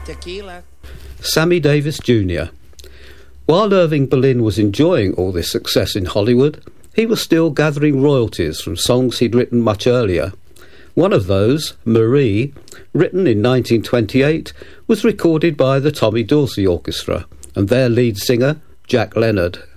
Tequila. Sammy Davis Jr. While Irving Berlin was enjoying all this success in Hollywood, he was still gathering royalties from songs he'd written much earlier. One of those, Marie, written in 1928, was recorded by the Tommy Dorsey Orchestra and their lead singer, Jack Leonard.